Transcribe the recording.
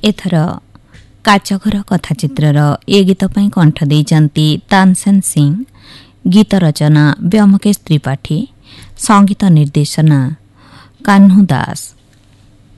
ଏଥର କାଚଘର କଥାଚିତ୍ରର ଏ ଗୀତ ପାଇଁ କଣ୍ଠ ଦେଇଛନ୍ତି ତାନସେନ ସିଂ, ଗୀତ ରଚନା ବ୍ୟୋମକେଶ ତ୍ରିପାଠୀ, ସଙ୍ଗୀତ ନିର୍ଦ୍ଦେଶନା କାହ୍ନୁ ଦାସ।